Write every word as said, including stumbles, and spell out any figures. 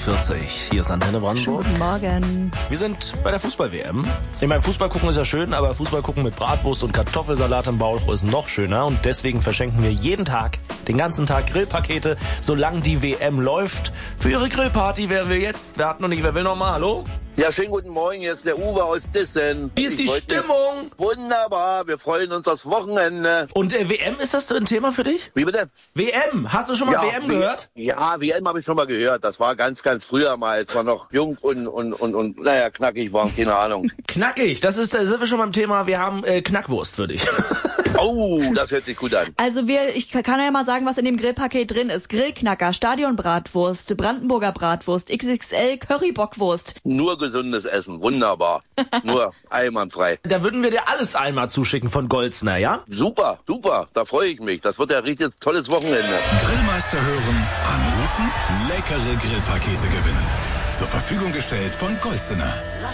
vierzig. Hier ist Antenne Brandenburg. Guten Morgen. Wir sind bei der Fußball-W M. Ich meine, Fußball gucken ist ja schön, aber Fußball gucken mit Bratwurst und Kartoffelsalat im Bauch ist noch schöner. Und deswegen verschenken wir jeden Tag, den ganzen Tag Grillpakete, solange die W M läuft. Für Ihre Grillparty werden wir jetzt, wir hatten noch nicht, wer will noch mal, hallo? Ja, schönen guten Morgen, jetzt der Uwe aus Dissen. Wie ist die Ich wollte- Stimmung? Wunderbar, wir freuen uns aufs Wochenende. Und äh, W M, ist das ein Thema für dich? Wie bitte? W M, hast du schon mal Ja, W M wie- gehört? Ja, W M habe ich schon mal gehört. Das war ganz, ganz früher mal, als wir noch jung und, und, und, und naja, knackig waren, keine Ahnung. Knackig, das ist, da sind wir schon beim Thema, wir haben äh, Knackwurst für dich. Oh, das hört sich gut an. Also wir, ich kann ja mal sagen, was in dem Grillpaket drin ist. Grillknacker, Stadionbratwurst, Brandenburger Bratwurst, X X L Currybockwurst. Nur gesundes Essen, wunderbar. Nur einwandfrei. Da würden wir dir alles einmal zuschicken von Golzner, ja? Super, super, da freue ich mich. Das wird ja richtig tolles Wochenende. Grillmeister hören, anrufen, leckere Grillpakete gewinnen. Zur Verfügung gestellt von Golzener.